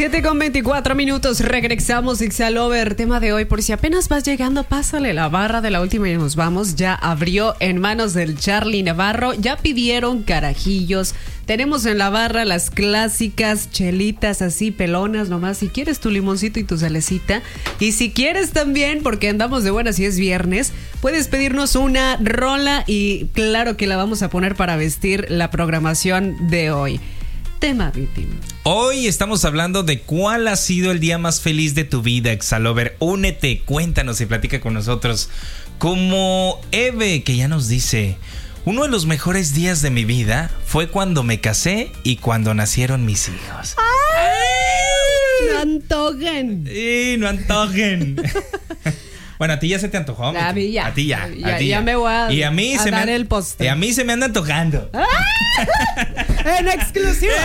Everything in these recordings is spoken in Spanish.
7:24, regresamos Ixalover. Tema de hoy, por si apenas vas llegando, pásale la barra de la última y nos vamos. Ya abrió en manos del Charlie Navarro. Ya pidieron carajillos. Tenemos en la barra las clásicas chelitas así pelonas nomás. Si quieres tu limoncito y tu salecita. Y si quieres también, porque andamos de buenas y es viernes, puedes pedirnos una rola y claro que la vamos a poner para vestir la programación de hoy. Tema, Vitim. Hoy estamos hablando de cuál ha sido el día más feliz de tu vida, Exalover. Únete, cuéntanos y platica con nosotros. Como Eve, que ya nos dice: uno de los mejores días de mi vida fue cuando me casé y cuando nacieron mis hijos. ¡Ay! ¡No antojen! ¡Sí, no antojen! Bueno, a ti ya se te antojó. A mí ya. A ti ya. Ya me voy a, y a mí se dar me el postre. Y a mí se me anda antojando. En exclusiva.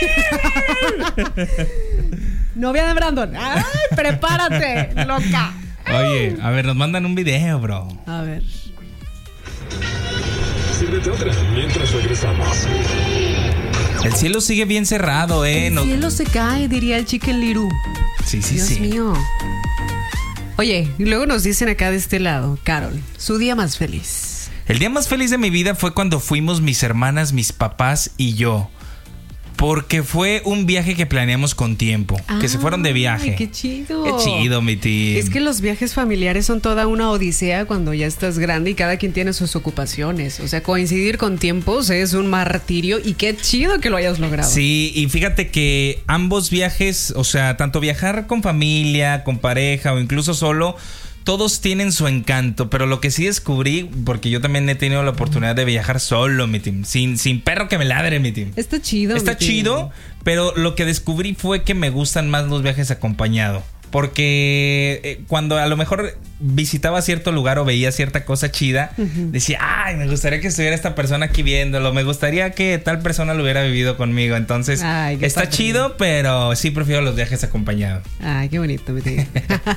Novia de Brandon. ¡Ay, prepárate, loca! Oye, a ver, nos mandan un video, bro. A ver. Sírvete otra mientras regresamos. El cielo sigue bien cerrado, El cielo se cae, diría el Chicken Little. Sí, Dios mío. Oye, y luego nos dicen acá de este lado, Carol, su día más feliz. El día más feliz de mi vida fue cuando fuimos mis hermanas, mis papás y yo. Porque fue un viaje que planeamos con tiempo. Que se fueron de viaje. ¡Ay, qué chido! ¡Qué chido, mi tío! Es que los viajes familiares son toda una odisea cuando ya estás grande y cada quien tiene sus ocupaciones. O sea, coincidir con tiempos es un martirio y qué chido que lo hayas logrado. Sí, y fíjate que ambos viajes, o sea, tanto viajar con familia, con pareja o incluso solo, todos tienen su encanto, pero lo que sí descubrí, porque yo también he tenido la oportunidad de viajar solo, mi team, sin perro que me ladre, mi team. Está chido. Está chido, pero lo que descubrí fue que me gustan más los viajes acompañados. Porque cuando a lo mejor visitaba cierto lugar o veía cierta cosa chida, decía, ay, me gustaría que estuviera esta persona aquí viéndolo, me gustaría que tal persona lo hubiera vivido conmigo. Entonces, está padre. Chido, pero sí prefiero los viajes acompañados. Ay, qué bonito, mi tío.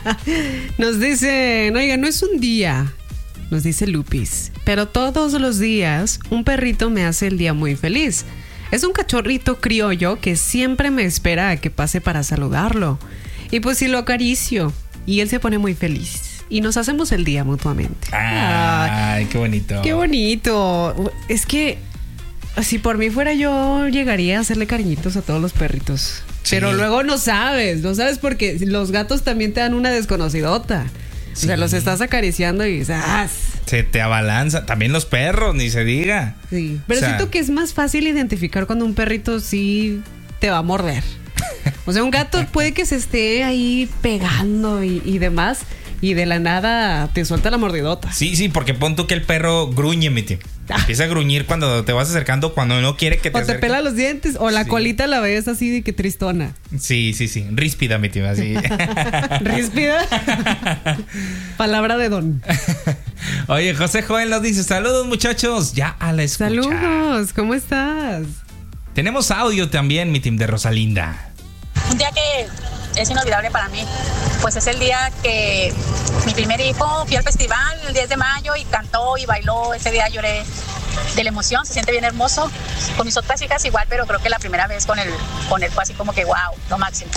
Nos dicen, oiga, no es un día, nos dice Lupis, pero todos los días un perrito me hace el día muy feliz. Es un cachorrito criollo que siempre me espera a que pase para saludarlo. Y pues sí lo acaricio y él se pone muy feliz y nos hacemos el día mutuamente. Ay, qué bonito. Qué bonito. Es que si por mí fuera yo llegaría a hacerle cariñitos a todos los perritos. Sí. Pero luego no sabes porque los gatos también te dan una desconocidota. Sí. O sea, los estás acariciando y ¡zas! Se te abalanza. También los perros, ni se diga. Sí. Pero siento que es más fácil identificar cuando un perrito sí te va a morder. O sea, un gato puede que se esté ahí pegando y demás, y de la nada te suelta la mordidota. Sí, porque pon tú que el perro gruñe, mi tío. Empieza a gruñir cuando te vas acercando, cuando no quiere que te acerques. O te pela los dientes, o la colita la ves así de que tristona. Sí. Ríspida, mi tío, así. ¿Ríspida? Palabra de don. Oye, José Joel nos dice: saludos, muchachos, ya a la escucha. Saludos, ¿cómo estás? Tenemos audio también, mi team, de Rosalinda. Un día que es inolvidable para mí, pues es el día que mi primer hijo fui al festival el 10 de mayo y cantó y bailó. Ese día lloré de la emoción, se siente bien hermoso. Con mis otras hijas igual, pero creo que la primera vez con él fue así como que wow, lo máximo.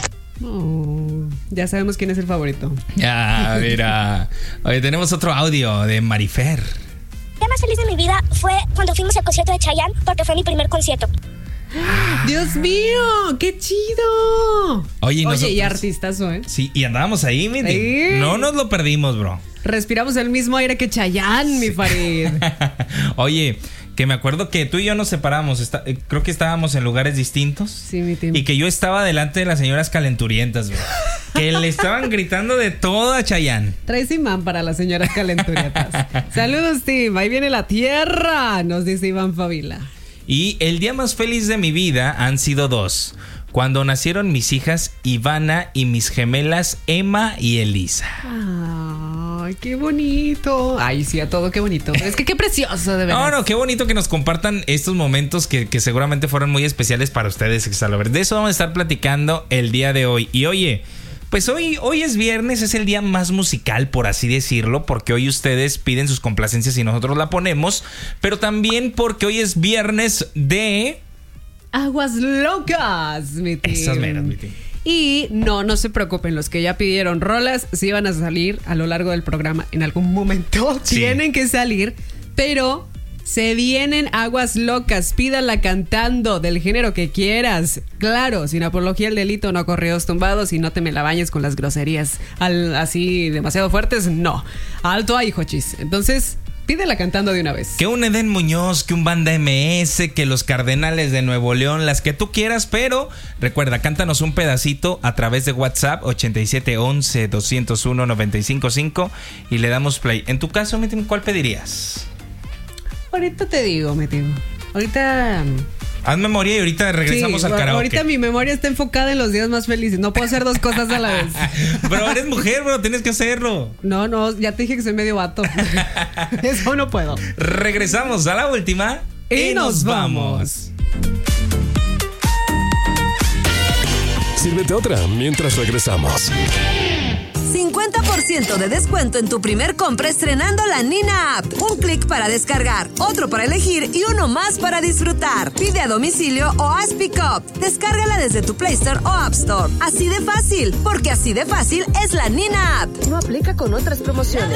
Ya sabemos quién es el favorito. Ya, mira. Oye, tenemos otro audio de Marifer. El día más feliz de mi vida fue cuando fuimos al concierto de Chayanne, porque fue mi primer concierto. ¡Dios mío! ¡Qué chido! Oye, y artistazo, ¿eh? Sí, y andábamos ahí, mi tío. No nos lo perdimos, bro. Respiramos el mismo aire que Chayanne, mi Farid. Oye, que me acuerdo que tú y yo nos separamos. Creo que estábamos en lugares distintos. Sí, mi tío. Y que yo estaba delante de las señoras calenturientas, bro. Que le estaban gritando de todo a Chayanne. Traes imán para las señoras calenturientas. Saludos, Tim. Ahí viene la tierra, nos dice Iván Favila. Y el día más feliz de mi vida han sido 2. Cuando nacieron mis hijas Ivana y mis gemelas Emma y Elisa. Ay, qué bonito. Ay, sí, a todo, qué bonito. Es que qué precioso, de verdad. No, qué bonito que nos compartan estos momentos que seguramente fueron muy especiales para ustedes, Exalover. De eso vamos a estar platicando el día de hoy. Y oye, pues hoy es viernes, es el día más musical, por así decirlo, porque hoy ustedes piden sus complacencias y nosotros la ponemos, pero también porque hoy es viernes de... Aguas locas, mi tío. Esas meras, mi tío. Y no se preocupen, los que ya pidieron rolas, sí van a salir a lo largo del programa en algún momento. Sí. Tienen que salir, pero se vienen aguas locas. Pídala cantando del género que quieras. Claro, sin apología al delito, no correos tumbados y no te me la bañes con las groserías así demasiado fuertes. No, alto ahí, Jochis. Entonces, pídela cantando de una vez. Que un Edén Muñoz, que un Banda MS, que los Cardenales de Nuevo León, las que tú quieras, pero recuerda, cántanos un pedacito a través de WhatsApp 8711-201-955 y le damos play. En tu caso, Metin, ¿cuál pedirías? Ahorita te digo, Metin. Ahorita... Haz memoria y ahorita regresamos al karaoke. Ahorita mi memoria está enfocada en los días más felices. No puedo hacer dos cosas a la vez. Pero eres mujer, bro. Tienes que hacerlo. No, ya te dije que soy medio vato. Eso no puedo. Regresamos a la última y nos vamos. Sírvete otra mientras regresamos. 50% de descuento en tu primer compra estrenando la Nina App. Un clic para descargar, otro para elegir y uno más para disfrutar. Pide a domicilio o haz pick-up. Descárgala desde tu Play Store o App Store. Así de fácil, porque así de fácil es la Nina App. No aplica con otras promociones.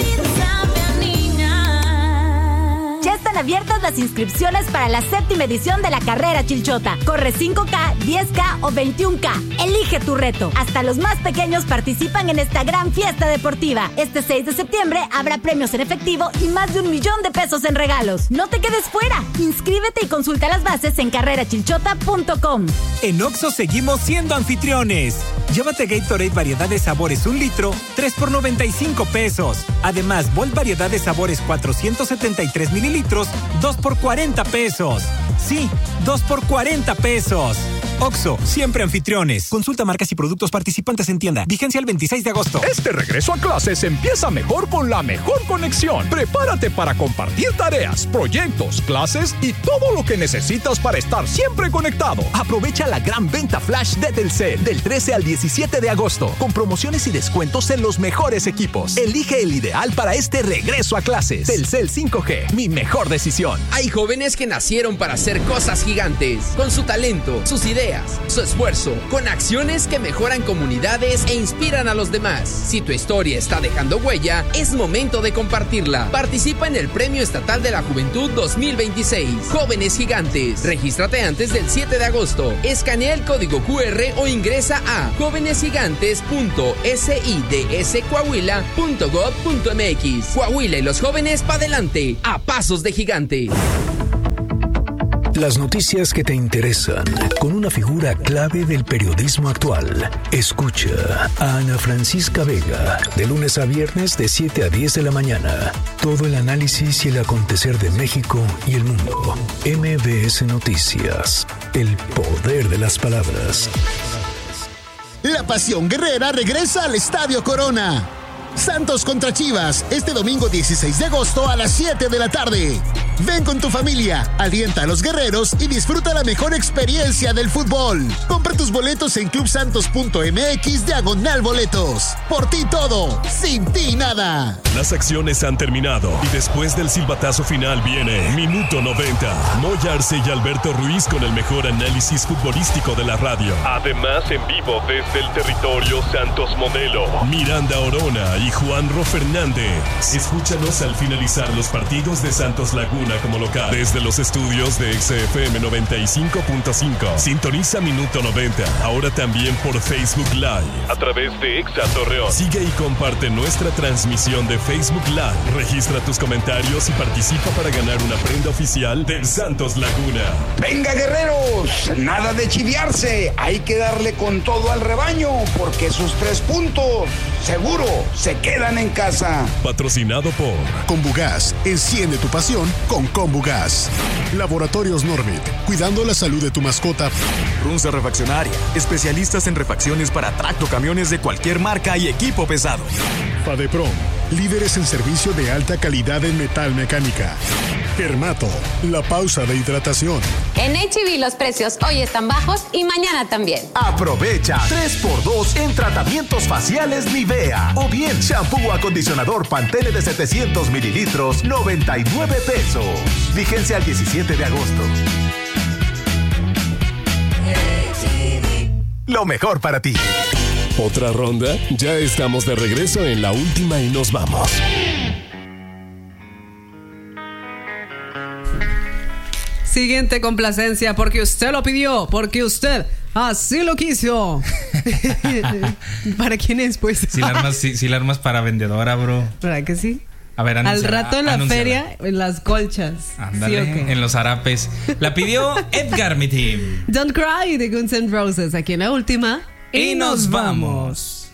Ya están abiertas las inscripciones para la 7ª edición de la carrera Chilchota. Corre 5K, 10K o 21K. Elige tu reto. Hasta los más pequeños participan en esta gran fiesta deportiva. Este 6 de septiembre habrá premios en efectivo y más de 1 millón de pesos en regalos. No te quedes fuera. Inscríbete y consulta las bases en carrerachilchota.com. En Oxxo seguimos siendo anfitriones. Llévate Gatorade variedad de sabores 1 litro, 3 por 95 pesos. Además, Volt variedad de sabores 473 mililitros, 2 por 40 pesos. Sí, 2 por 40 pesos. Oxxo, siempre anfitriones. Consulta marcas y productos participantes en tienda. Vigencia el 26 de agosto. Este regreso a clases empieza mejor con la mejor conexión. Prepárate para compartir tareas, proyectos, clases y todo lo que necesitas para estar siempre conectado. Aprovecha la gran venta flash de Telcel del 13 al 17 de agosto con promociones y descuentos en los mejores equipos. Elige el ideal para este regreso a clases. Telcel 5G, mi mejor decisión. Hay jóvenes que nacieron para hacer cosas gigantes, con su talento, sus ideas, su esfuerzo, con acciones que mejoran comunidades e inspiran a los demás. Si tu historia está dejando huella, es momento de compartirla. Participa en el Premio Estatal de la Juventud 2026. Jóvenes Gigantes. Regístrate antes del 7 de agosto. Escanea el código QR o ingresa a jóvenesgigantes.sidscoahuila.gov.mx. Coahuila y los jóvenes pa' adelante, a pasos de gigante. Las noticias que te interesan, con una figura clave del periodismo actual. Escucha a Ana Francisca Vega, de lunes a viernes de 7 a 10 de la mañana. Todo el análisis y el acontecer de México y el mundo. MBS Noticias, el poder de las palabras. La pasión guerrera regresa al Estadio Corona. Santos contra Chivas, este domingo 16 de agosto a las 7 de la tarde. Ven con tu familia, alienta a los guerreros y disfruta la mejor experiencia del fútbol. Compra tus boletos en clubsantos.mx/boletos. Por ti todo, sin ti nada. Las acciones han terminado y después del silbatazo final viene Minuto 90. Moy Arce y Alberto Ruiz con el mejor análisis futbolístico de la radio. Además, en vivo desde el territorio Santos Modelo, Miranda Orona y Juanro Fernández. Escúchanos al finalizar los partidos de Santos Laguna como local desde los estudios de XFM 95.5. Sintoniza Minuto 90, ahora también por Facebook Live, a través de Exa Torreón. Sigue y comparte nuestra transmisión de Facebook Live. Registra tus comentarios y participa para ganar una prenda oficial del Santos Laguna. ¡Venga, guerreros! Nada de chiviarse. Hay que darle con todo al rebaño, porque sus 3 puntos seguro se quedan en casa. Patrocinado por Combugas. Enciende tu pasión con Combugas. Laboratorios Normit. Cuidando la salud de tu mascota. Runza Refaccionaria. Especialistas en refacciones para tractocamiones de cualquier marca y equipo pesado. Fadeprom. Líderes en servicio de alta calidad en metal mecánica. Hermato. La pausa de hidratación. En H-E-B los precios hoy están bajos y mañana también. Aprovecha 3x2 en tratamientos faciales Nivea. O bien shampoo o acondicionador Pantene de 700 mililitros, 99 pesos. Vigencia al 17 de agosto. lo mejor para ti. ¿Otra ronda? Ya estamos de regreso en la última y nos vamos. Siguiente complacencia, porque usted lo pidió, porque usted así lo quiso. ¿Para quién es, pues? Si la armas para vendedora, bro. ¿Para qué sí? A ver, al rato en la feria, en las colchas. Ándale, ¿Sí, okay? En los harapes. La pidió Edgar, mi team. Don't Cry de Guns N' Roses, aquí en la última. Y nos vamos.